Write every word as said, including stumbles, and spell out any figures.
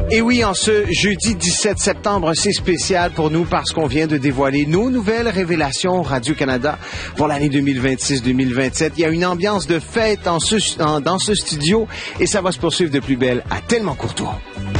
Et oui, en ce jeudi dix-sept septembre, c'est spécial pour nous parce qu'on vient de dévoiler nos nouvelles révélations Radio-Canada pour l'année deux mille vingt-six deux mille vingt-sept. Il y a une ambiance de fête en ce, en, dans ce studio et ça va se poursuivre de plus belle à Tellement Courtois.